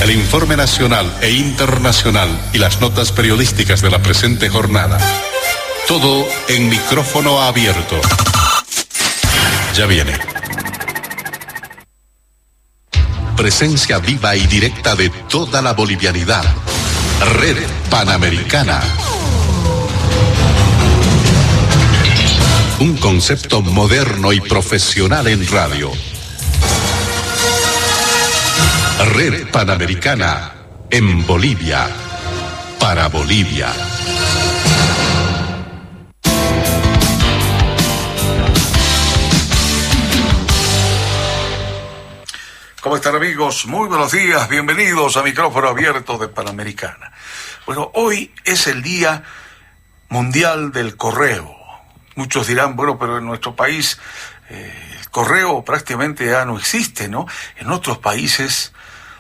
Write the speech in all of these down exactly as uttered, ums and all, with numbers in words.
El informe nacional e internacional y las notas periodísticas de la presente jornada. Todo en micrófono abierto. Ya viene. Presencia viva y directa de toda la bolivianidad. Red Panamericana. Un concepto moderno y profesional en radio. Red Panamericana en Bolivia, para Bolivia. ¿Cómo están, amigos? Muy buenos días, bienvenidos a Micrófono Abierto de Panamericana. Bueno, hoy es el Día Mundial del Correo. Muchos dirán, bueno, pero en nuestro país eh, el correo prácticamente ya no existe, ¿no? En otros países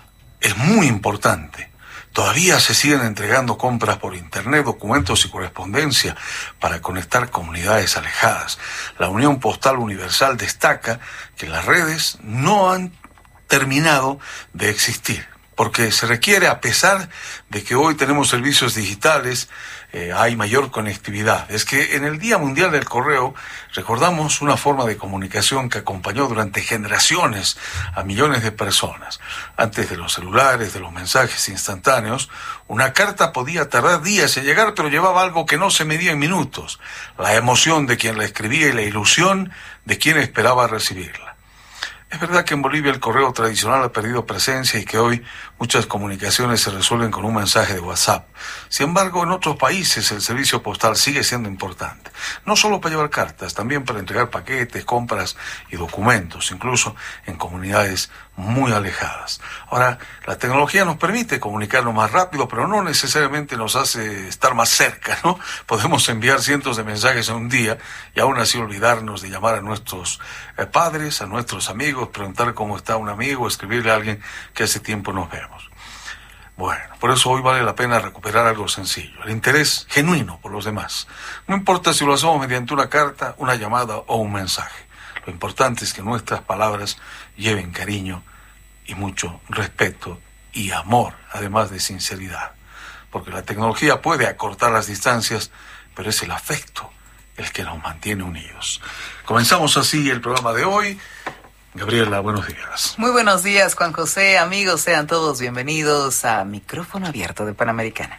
es muy importante. Todavía se siguen entregando compras por internet, documentos y correspondencia para conectar comunidades alejadas. La Unión Postal Universal destaca que las redes no han terminado de existir, porque se requiere, a pesar de que hoy tenemos servicios digitales, eh, hay mayor conectividad. Es que en el Día Mundial del Correo recordamos una forma de comunicación que acompañó durante generaciones a millones de personas. Antes de los celulares, de los mensajes instantáneos, una carta podía tardar días en llegar, pero llevaba algo que no se medía en minutos: la emoción de quien la escribía y la ilusión de quien esperaba recibirla. Es verdad que en Bolivia el correo tradicional ha perdido presencia y que hoy muchas comunicaciones se resuelven con un mensaje de WhatsApp. Sin embargo, en otros países el servicio postal sigue siendo importante. No solo para llevar cartas, también para entregar paquetes, compras y documentos, incluso en comunidades muy alejadas. Ahora, la tecnología nos permite comunicarnos más rápido, pero no necesariamente nos hace estar más cerca, ¿no? Podemos enviar cientos de mensajes en un día y aún así olvidarnos de llamar a nuestros eh, padres, a nuestros amigos, preguntar cómo está un amigo, escribirle a alguien que hace tiempo nos vemos. Bueno, por eso hoy vale la pena recuperar algo sencillo: el interés genuino por los demás. No importa si lo hacemos mediante una carta, una llamada o un mensaje. Lo importante es que nuestras palabras lleven cariño y mucho respeto y amor, además de sinceridad. Porque la tecnología puede acortar las distancias, pero es el afecto el que nos mantiene unidos. Comenzamos así el programa de hoy. Gabriela, buenos días. Muy buenos días, Juan José. Amigos, sean todos bienvenidos a Micrófono Abierto de Panamericana.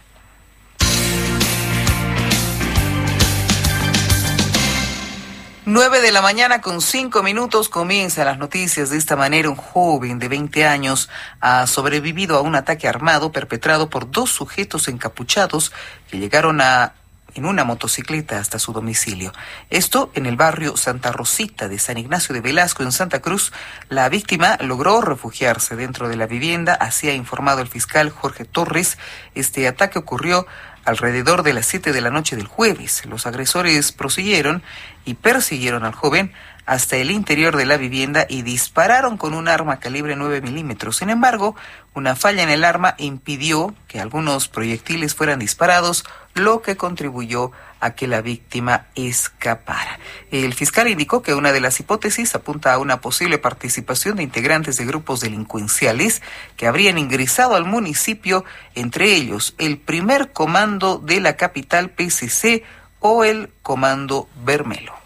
Nueve de la mañana con cinco minutos comienzan las noticias. De esta manera, un joven de veinte años ha sobrevivido a un ataque armado perpetrado por dos sujetos encapuchados que llegaron a en una motocicleta hasta su domicilio. Esto en el barrio Santa Rosita de San Ignacio de Velasco, en Santa Cruz. La víctima logró refugiarse dentro de la vivienda, así ha informado el fiscal Jorge Torres. Este ataque ocurrió alrededor de las siete de la noche del jueves. Los agresores prosiguieron y persiguieron al joven hasta el interior de la vivienda y dispararon con un arma calibre nueve milímetros. Sin embargo, una falla en el arma impidió que algunos proyectiles fueran disparados, lo que contribuyó a que la víctima escapara. El fiscal indicó que una de las hipótesis apunta a una posible participación de integrantes de grupos delincuenciales que habrían ingresado al municipio, entre ellos el primer comando de la capital P C C o el Comando Bermelo.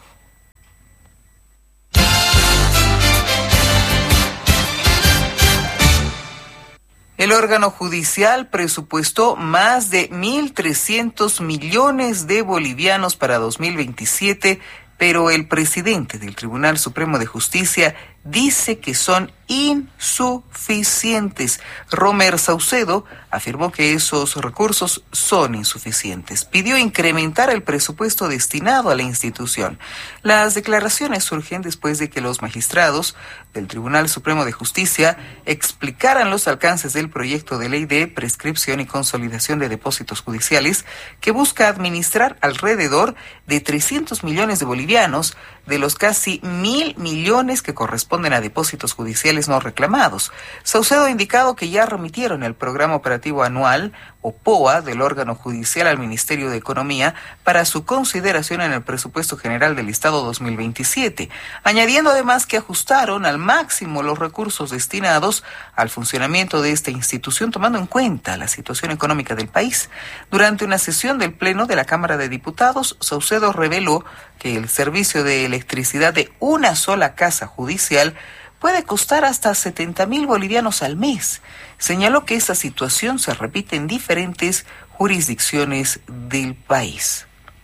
El órgano judicial presupuestó más de mil trescientos millones de bolivianos para dos mil veintisiete, pero el presidente del Tribunal Supremo de Justicia dice que son insuficientes. Romer Saucedo afirmó que esos recursos son insuficientes. Pidió incrementar el presupuesto destinado a la institución. Las declaraciones surgen después de que los magistrados del Tribunal Supremo de Justicia explicaran los alcances del proyecto de ley de prescripción y consolidación de depósitos judiciales que busca administrar alrededor de trescientos millones de bolivianos de los casi mil millones que corresponden a depósitos judiciales no reclamados. Saucedo ha indicado que ya remitieron el programa operativo anual o P O A, del órgano judicial al Ministerio de Economía para su consideración en el presupuesto general del Estado dos mil veintisiete, añadiendo además que ajustaron al máximo los recursos destinados al funcionamiento de esta institución, tomando en cuenta la situación económica del país. Durante una sesión del Pleno de la Cámara de Diputados, Saucedo reveló que el servicio de electricidad de una sola casa judicial puede costar hasta setenta mil bolivianos al mes. Señaló que esa situación se repite en diferentes jurisdicciones del país.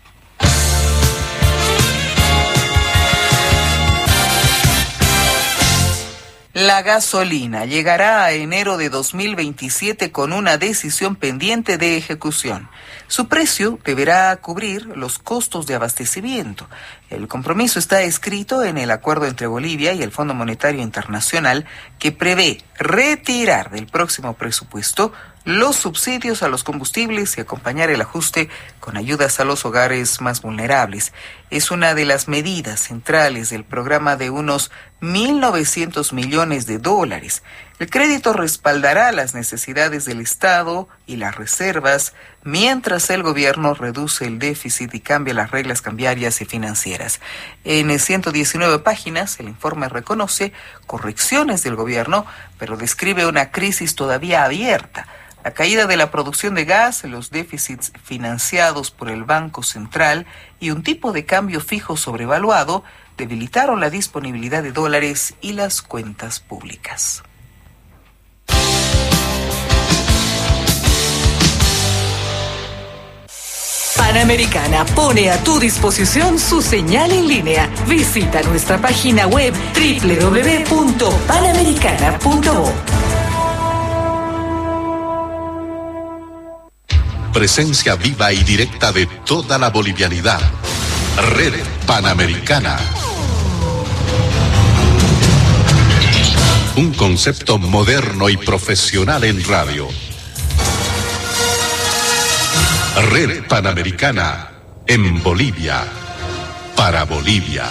La gasolina llegará a enero de dos mil veintisiete con una decisión pendiente de ejecución. Su precio deberá cubrir los costos de abastecimiento. El compromiso está escrito en el acuerdo entre Bolivia y el Fondo Monetario Internacional, que prevé retirar del próximo presupuesto los subsidios a los combustibles y acompañar el ajuste con ayudas a los hogares más vulnerables. Es una de las medidas centrales del programa de unos mil novecientos millones de dólares. El crédito respaldará las necesidades del Estado y las reservas, mientras el gobierno reduce el déficit y cambia las reglas cambiarias y financieras. En ciento diecinueve páginas, el informe reconoce correcciones del gobierno, pero describe una crisis todavía abierta. La caída de la producción de gas, los déficits financiados por el Banco Central y un tipo de cambio fijo sobrevaluado debilitaron la disponibilidad de dólares y las cuentas públicas. Panamericana pone a tu disposición su señal en línea. Visita nuestra página web doble u doble u doble u punto panamericana punto org. Presencia viva y directa de toda la bolivianidad. Red Panamericana. Un concepto moderno y profesional en radio. Red Panamericana en Bolivia, para Bolivia.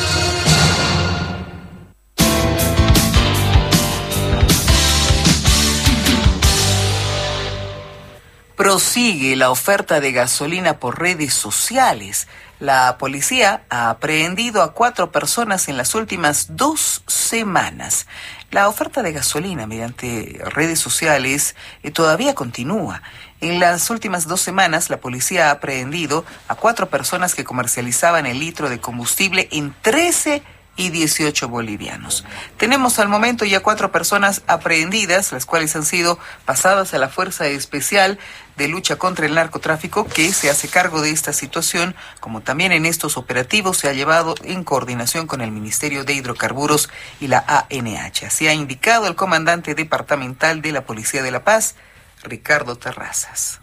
Prosigue la oferta de gasolina por redes sociales. La policía ha aprehendido a cuatro personas en las últimas dos semanas. La oferta de gasolina mediante redes sociales eh, todavía continúa. En las últimas dos semanas, la policía ha aprehendido a cuatro personas que comercializaban el litro de combustible en trece y dieciocho bolivianos. Tenemos al momento ya cuatro personas aprehendidas, las cuales han sido pasadas a la Fuerza Especial de Lucha contra el Narcotráfico, que se hace cargo de esta situación, como también en estos operativos se ha llevado en coordinación con el Ministerio de Hidrocarburos y la A N H. Así ha indicado el comandante departamental de la Policía de La Paz, Ricardo Terrazas.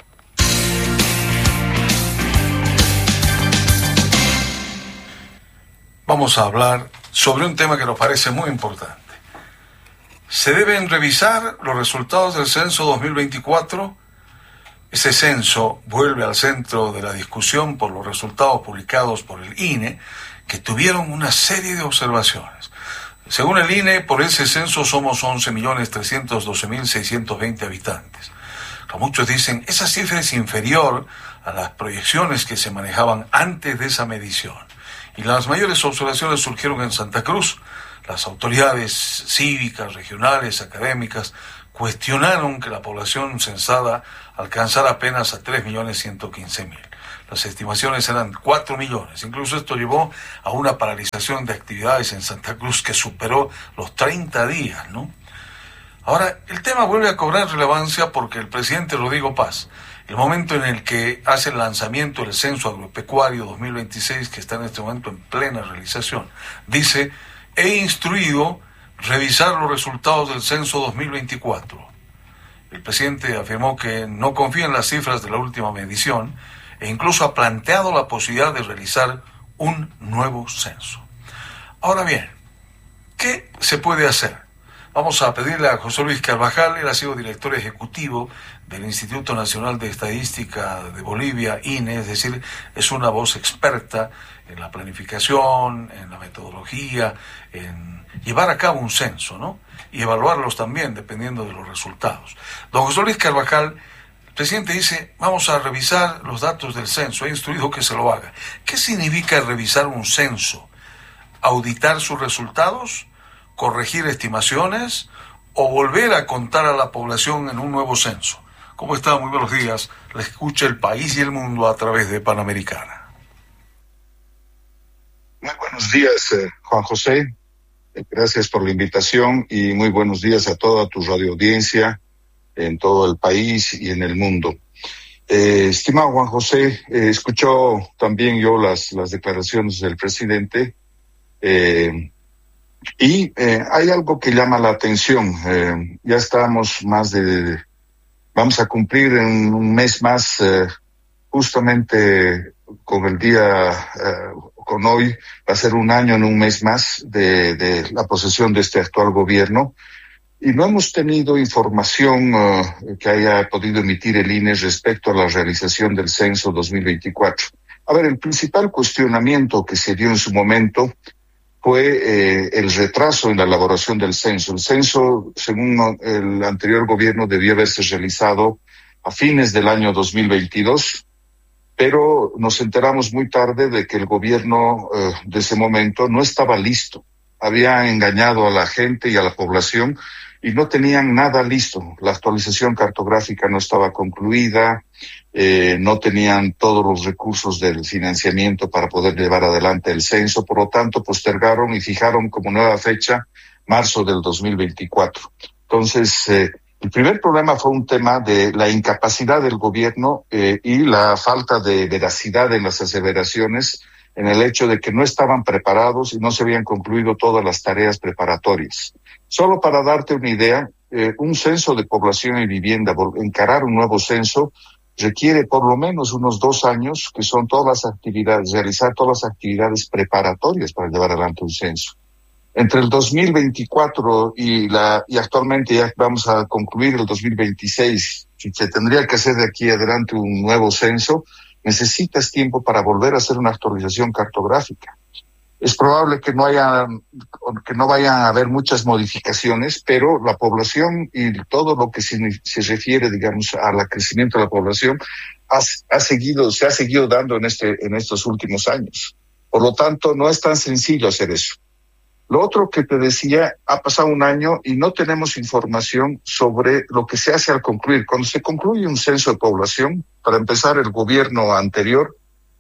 Vamos a hablar sobre un tema que nos parece muy importante. ¿Se deben revisar los resultados del censo dos mil veinticuatro? Ese censo vuelve al centro de la discusión por los resultados publicados por el I N E, que tuvieron una serie de observaciones. Según el I N E, por ese censo somos once millones trescientos doce mil seiscientos veinte habitantes. Como muchos dicen, esa cifra es inferior a las proyecciones que se manejaban antes de esa medición. Y las mayores observaciones surgieron en Santa Cruz. Las autoridades cívicas, regionales, académicas, cuestionaron que la población censada alcanzara apenas a tres millones ciento quince mil. Las estimaciones eran cuatro millones. Incluso esto llevó a una paralización de actividades en Santa Cruz que superó los treinta días, ¿no? Ahora, el tema vuelve a cobrar relevancia porque el presidente Rodrigo Paz, el momento en el que hace el lanzamiento del Censo Agropecuario dos mil veintiséis, que está en este momento en plena realización, dice: he instruido revisar los resultados del Censo dos mil veinticuatro. El presidente afirmó que no confía en las cifras de la última medición e incluso ha planteado la posibilidad de realizar un nuevo censo. Ahora bien, ¿qué se puede hacer? Vamos a pedirle a José Luis Carvajal. Él ha sido director ejecutivo del Instituto Nacional de Estadística de Bolivia, I N E, es decir, es una voz experta en la planificación, en la metodología, en llevar a cabo un censo, ¿no? Y evaluarlos también dependiendo de los resultados. Don José Luis Carvajal, presidente dice, vamos a revisar los datos del censo, he instruido que se lo haga. ¿Qué significa revisar un censo? ¿Auditar sus resultados? ¿Corregir estimaciones? ¿O volver a contar a la población en un nuevo censo? ¿Cómo está? Muy buenos días. Le escucha el país y el mundo a través de Panamericana. Muy buenos días, eh, Juan José. Gracias por la invitación y muy buenos días a toda tu radioaudiencia en todo el país y en el mundo. Eh, estimado Juan José, eh, escuchó también yo las, las declaraciones del presidente eh, y eh, hay algo que llama la atención. Eh, ya estamos más de, vamos a cumplir en un mes más, eh, justamente con el día, eh, con hoy, va a ser un año en un mes más de, de la posesión de este actual gobierno. Y no hemos tenido información uh, que haya podido emitir el I N E respecto a la realización del censo dos mil veinticuatro. A ver, el principal cuestionamiento que se dio en su momento fue eh, el retraso en la elaboración del censo. El censo, según el anterior gobierno, debió haberse realizado a fines del año dos mil veintidós, pero nos enteramos muy tarde de que el gobierno eh, de ese momento no estaba listo. Había engañado a la gente y a la población y no tenían nada listo. La actualización cartográfica no estaba concluida, eh, no tenían todos los recursos del financiamiento para poder llevar adelante el censo, por lo tanto postergaron y fijaron como nueva fecha marzo del dos mil veinticuatro. Entonces, eh, el primer problema fue un tema de la incapacidad del gobierno eh, y la falta de veracidad en las aseveraciones, en el hecho de que no estaban preparados y no se habían concluido todas las tareas preparatorias. Solo para darte una idea, eh, un censo de población y vivienda, encarar un nuevo censo, requiere por lo menos unos dos años, que son todas las actividades, realizar todas las actividades preparatorias para llevar adelante un censo. Entre el dos mil veinticuatro y la y actualmente ya vamos a concluir el dos mil veintiséis, si se tendría que hacer de aquí adelante un nuevo censo, necesitas tiempo para volver a hacer una actualización cartográfica. Es probable que no haya, que no vayan a haber muchas modificaciones, pero la población y todo lo que se, se refiere, digamos, al crecimiento de la población ha, ha seguido, se ha seguido dando en este, en estos últimos años. Por lo tanto, no es tan sencillo hacer eso. Lo otro que te decía, ha pasado un año y no tenemos información sobre lo que se hace al concluir. Cuando se concluye un censo de población, para empezar, el gobierno anterior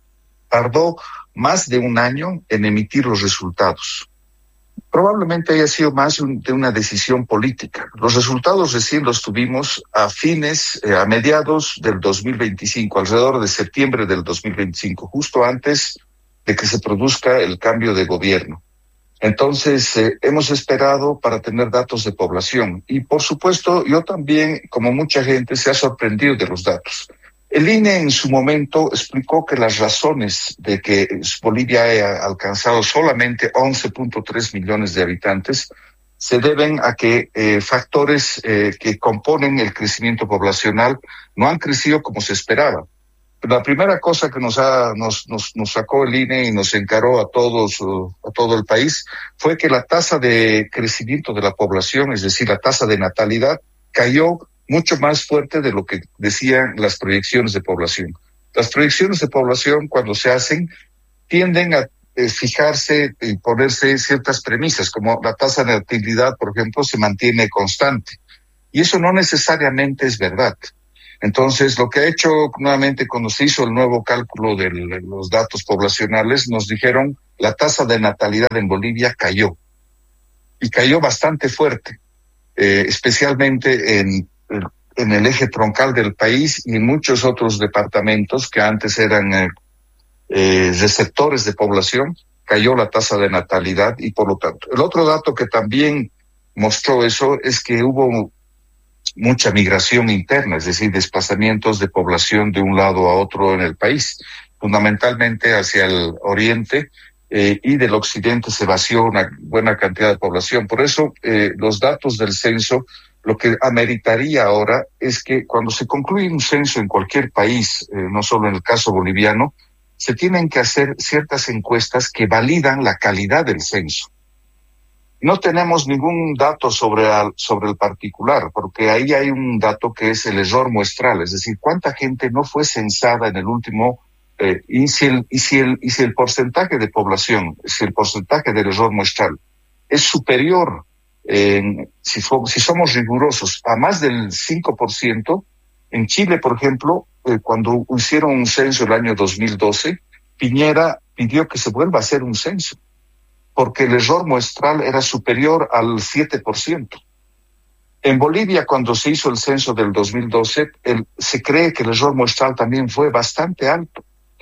tardó más de un año en emitir los resultados. Probablemente haya sido más de una decisión política. Los resultados recién los tuvimos a fines, eh, a mediados del dos mil veinticinco, alrededor de septiembre del dos mil veinticinco, justo antes de que se produzca el cambio de gobierno. Entonces, eh, hemos esperado para tener datos de población. Y, por supuesto, yo también, como mucha gente, se ha sorprendido de los datos. El I N E en su momento explicó que las razones de que Bolivia haya alcanzado solamente once punto tres millones de habitantes se deben a que eh, factores eh, que componen el crecimiento poblacional no han crecido como se esperaba. La primera cosa que nos, ha, nos, nos, nos sacó el I N E y nos encaró a todos, uh, a todo el país, fue que la tasa de crecimiento de la población, es decir, la tasa de natalidad, cayó mucho más fuerte de lo que decían las proyecciones de población. Las proyecciones de población, cuando se hacen, tienden a eh, fijarse y ponerse ciertas premisas, como la tasa de natalidad, por ejemplo, se mantiene constante. Y eso no necesariamente es verdad. Entonces, lo que ha hecho nuevamente cuando se hizo el nuevo cálculo de los datos poblacionales, nos dijeron la tasa de natalidad en Bolivia cayó. Y cayó bastante fuerte, eh, especialmente en, en el eje troncal del país y en muchos otros departamentos que antes eran eh, eh, receptores de población, cayó la tasa de natalidad y por lo tanto. El otro dato que también mostró eso es que hubo mucha migración interna, es decir, desplazamientos de población de un lado a otro en el país, fundamentalmente hacia el oriente eh, y del occidente se vació una buena cantidad de población. Por eso, eh, los datos del censo, lo que ameritaría ahora es que cuando se concluye un censo en cualquier país, eh, no solo en el caso boliviano, se tienen que hacer ciertas encuestas que validan la calidad del censo. No tenemos ningún dato sobre, al, sobre el particular, porque ahí hay un dato que es el error muestral, es decir, cuánta gente no fue censada en el último, eh, y, si el, y, si el, y si el porcentaje de población, si el porcentaje del error muestral es superior, eh, si, fo, si somos rigurosos, a más del cinco por ciento, en Chile, por ejemplo, eh, cuando hicieron un censo el año dos mil doce, Piñera pidió que se vuelva a hacer un censo, porque el error muestral era superior al siete por ciento. En Bolivia, cuando se hizo el censo del dos mil doce, el, se cree que el error muestral también fue bastante alto.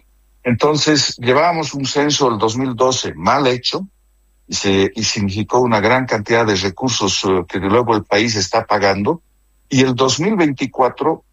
Entonces, llevábamos un censo del dos mil doce mal hecho, y, se, y significó una gran cantidad de recursos uh, que luego el país está pagando, y el dos mil veinticuatro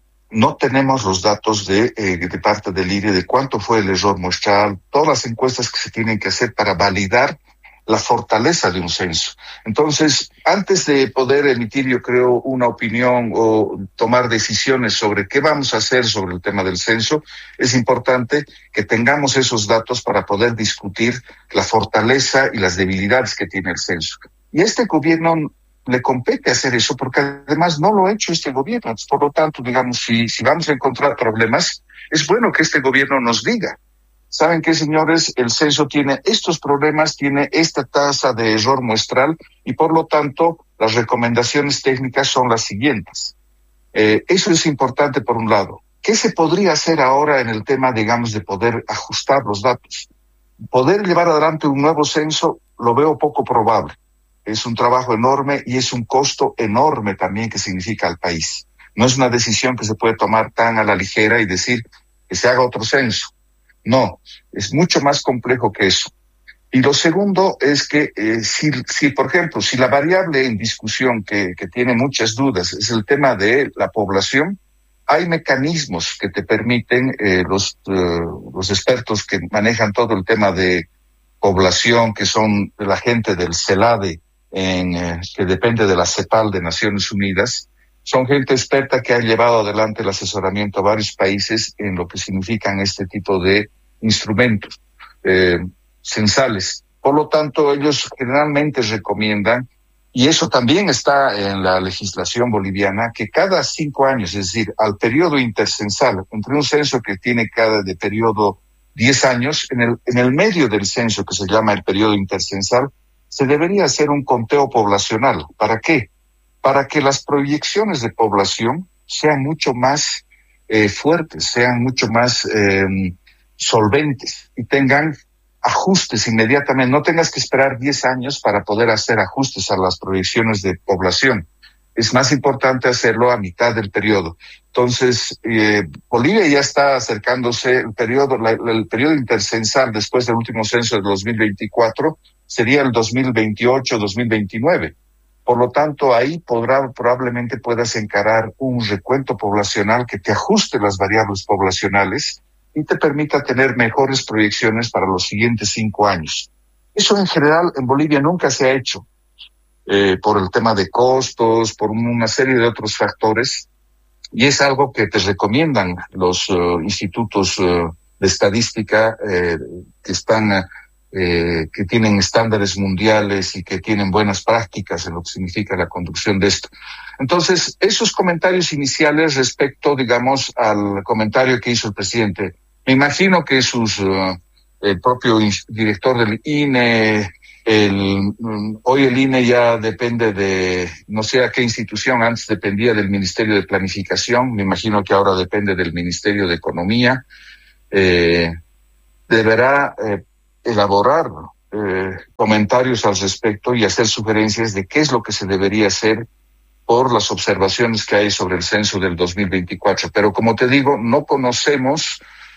no tenemos los datos de, eh, de parte del I R E de cuánto fue el error muestral, todas las encuestas que se tienen que hacer para validar la fortaleza de un censo. Entonces, antes de poder emitir, yo creo, una opinión o tomar decisiones sobre qué vamos a hacer sobre el tema del censo, es importante que tengamos esos datos para poder discutir la fortaleza y las debilidades que tiene el censo. Y este gobierno le compete hacer eso, porque además no lo ha hecho este gobierno. Por lo tanto, digamos, si, si vamos a encontrar problemas, es bueno que este gobierno nos diga, ¿saben qué, señores? El censo tiene estos problemas, tiene esta tasa de error muestral, y por lo tanto, las recomendaciones técnicas son las siguientes. Eh, eso es importante por un lado. ¿Qué se podría hacer ahora en el tema, digamos, de poder ajustar los datos? Poder llevar adelante un nuevo censo lo veo poco probable. Es un trabajo enorme y es un costo enorme también que significa al país. No es una decisión que se puede tomar tan a la ligera y decir que se haga otro censo. No, es mucho más complejo que eso. Y lo segundo es que eh, si, si, por ejemplo, si la variable en discusión que, que tiene muchas dudas es el tema de la población, hay mecanismos que te permiten, eh, los, eh, los expertos que manejan todo el tema de población, que son la gente del CELADE, en, eh, que depende de la CEPAL de Naciones Unidas, son gente experta que ha llevado adelante el asesoramiento a varios países en lo que significan este tipo de instrumentos eh, censales. Por lo tanto, ellos generalmente recomiendan, y eso también está en la legislación boliviana, que cada cinco años, es decir, al periodo intercensal, entre un censo que tiene cada de periodo diez años, en el, en el medio del censo, que se llama el periodo intercensal, se debería hacer un conteo poblacional. ¿Para qué? Para que las proyecciones de población sean mucho más eh, fuertes, sean mucho más eh, solventes y tengan ajustes inmediatamente. No tengas que esperar diez años para poder hacer ajustes a las proyecciones de población. Es más importante hacerlo a mitad del periodo. Entonces, eh, Bolivia ya está acercándose, el periodo, la, el periodo intercensal después del último censo del dos mil veinticuatro sería el dos mil veintiocho dos mil veintinueve. Por lo tanto, ahí podrá, probablemente puedas encarar un recuento poblacional que te ajuste las variables poblacionales y te permita tener mejores proyecciones para los siguientes cinco años. Eso en general en Bolivia nunca se ha hecho, eh, por el tema de costos, por una serie de otros factores, y es algo que te recomiendan los uh, institutos uh, de estadística eh, que están... Uh, Eh, que tienen estándares mundiales y que tienen buenas prácticas en lo que significa la conducción de esto. Entonces, esos comentarios iniciales respecto, digamos, al comentario que hizo el presidente, me imagino que sus, uh, el propio director del I N E, el, um, hoy el I N E ya depende de, no sé a qué institución, antes dependía del Ministerio de Planificación, me imagino que ahora depende del Ministerio de Economía, eh, deberá eh, elaborar eh, comentarios al respecto y hacer sugerencias de qué es lo que se debería hacer por las observaciones que hay sobre el censo del dos mil veinticuatro. Pero como te digo, no conocemos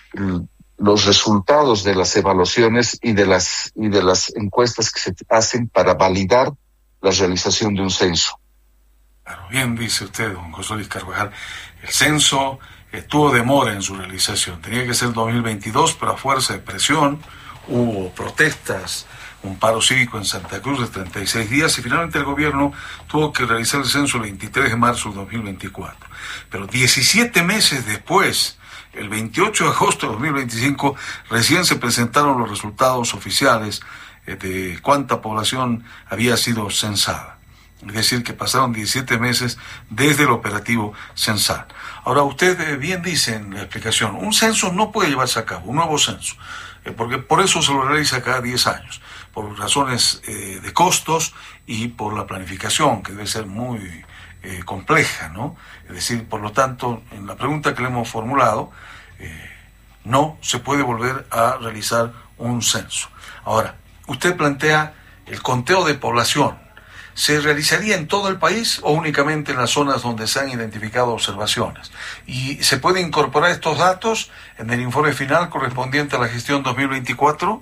los resultados de las evaluaciones y de las y de las encuestas que se hacen para validar la realización de un censo. Claro, bien dice usted, don José Luis Carvajal, el censo eh, tuvo demora en su realización. Tenía que ser el dos mil veintidós, pero a fuerza de presión hubo protestas, un paro cívico en Santa Cruz de treinta y seis días y finalmente el gobierno tuvo que realizar el censo el veintitrés de marzo de dos mil veinticuatro. Pero diecisiete meses después, el veintiocho de agosto de dos mil veinticinco, recién se presentaron los resultados oficiales eh, de cuánta población había sido censada. Es decir, que pasaron diecisiete meses desde el operativo censal. Ahora, usted eh, bien dice en la explicación, un censo no puede llevarse a cabo, un nuevo censo, eh, porque por eso se lo realiza cada diez años, por razones eh, de costos y por la planificación, que debe ser muy eh, compleja, ¿no? Es decir, por lo tanto, en la pregunta que le hemos formulado, eh, no se puede volver a realizar un censo. Ahora, usted plantea el conteo de población. ¿Se realizaría en todo el país o únicamente en las zonas donde se han identificado observaciones? ¿Y se puede incorporar estos datos en el informe final correspondiente a la gestión dos mil veinticuatro?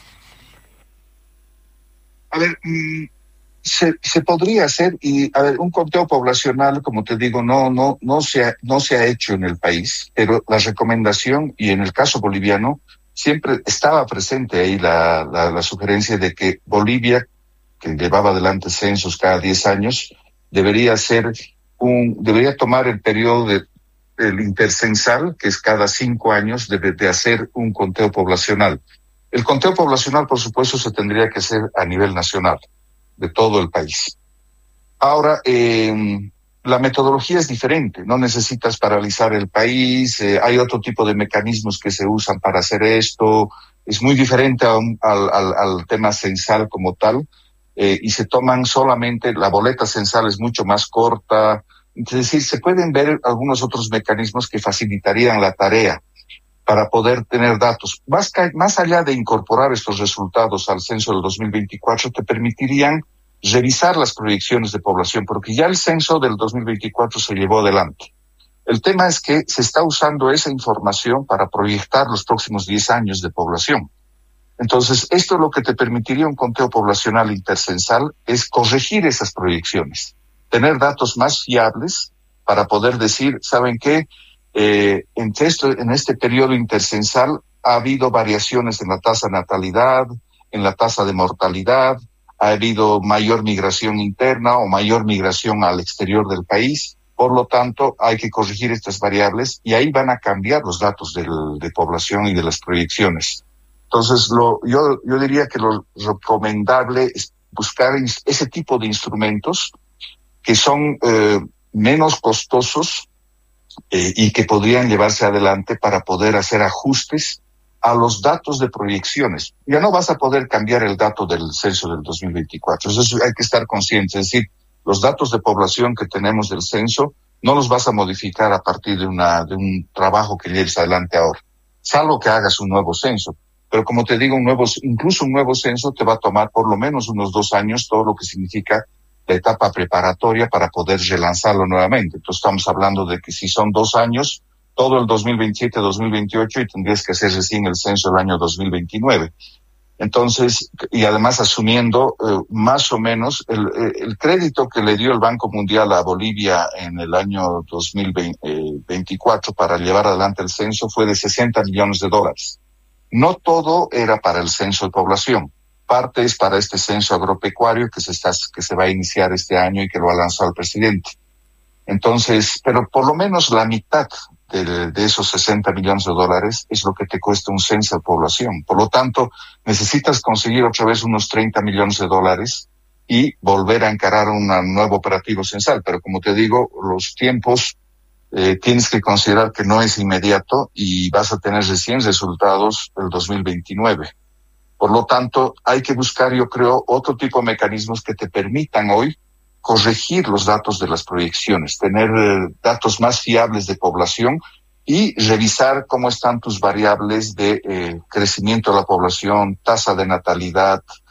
A ver, mmm, se, se podría hacer, y a ver, un conteo poblacional, como te digo, no, no, no se ha, no se ha hecho en el país, pero la recomendación, y en el caso boliviano, siempre estaba presente ahí la, la, la sugerencia de que Bolivia, que llevaba adelante censos cada diez años, debería ser un, debería tomar el periodo de, el intercensal, que es cada cinco años, de, de hacer un conteo poblacional. El conteo poblacional, por supuesto, se tendría que hacer a nivel nacional, de todo el país. Ahora, eh, la metodología es diferente, no necesitas paralizar el país, eh, hay otro tipo de mecanismos que se usan para hacer esto, es muy diferente a un, al, al, al tema censal como tal, eh, y se toman solamente, la boleta censal es mucho más corta, es decir, se pueden ver algunos otros mecanismos que facilitarían la tarea para poder tener datos. Más, más allá de incorporar estos resultados al censo del dos mil veinticuatro, te permitirían revisar las proyecciones de población, porque ya el censo del dos mil veinticuatro se llevó adelante. El tema es que se está usando esa información para proyectar los próximos diez años de población. Entonces, esto lo que te permitiría un conteo poblacional intercensal es corregir esas proyecciones, tener datos más fiables para poder decir, ¿saben qué? Eh, en, esto, en este periodo intercensal ha habido variaciones en la tasa de natalidad, en la tasa de mortalidad, ha habido mayor migración interna o mayor migración al exterior del país. Por lo tanto, hay que corregir estas variables y ahí van a cambiar los datos del, de población y de las proyecciones. Entonces, lo, yo, yo diría que lo recomendable es buscar ese tipo de instrumentos que son eh, menos costosos eh, y que podrían llevarse adelante para poder hacer ajustes a los datos de proyecciones. Ya no vas a poder cambiar el dato del censo del dos mil veinticuatro. Eso hay que estar conscientes. Es decir, los datos de población que tenemos del censo no los vas a modificar a partir de, una, de un trabajo que lleves adelante ahora, salvo que hagas un nuevo censo. Pero como te digo, un nuevo, incluso un nuevo censo te va a tomar por lo menos unos dos años, todo lo que significa la etapa preparatoria para poder relanzarlo nuevamente. Entonces estamos hablando de que si son dos años, todo el dos mil veintisiete, dos mil veintiocho, y tendrías que hacer recién el censo del año dos mil veintinueve. Entonces, y además asumiendo eh, más o menos el, el crédito que le dio el Banco Mundial a Bolivia en el año dos mil veinticuatro para llevar adelante el censo fue de sesenta millones de dólares. No todo era para el censo de población. Parte es para este censo agropecuario que se está, que se va a iniciar este año y que lo ha lanzado el presidente. Entonces, pero por lo menos la mitad de, de esos sesenta millones de dólares es lo que te cuesta un censo de población. Por lo tanto, necesitas conseguir otra vez unos treinta millones de dólares y volver a encarar un nuevo operativo censal. Pero como te digo, los tiempos eh, tienes que considerar que no es inmediato y vas a tener recién resultados el dos mil veintinueve. Por lo tanto, hay que buscar, yo creo, otro tipo de mecanismos que te permitan hoy corregir los datos de las proyecciones, tener eh, datos más fiables de población y revisar cómo están tus variables de eh, crecimiento de la población, tasa de natalidad,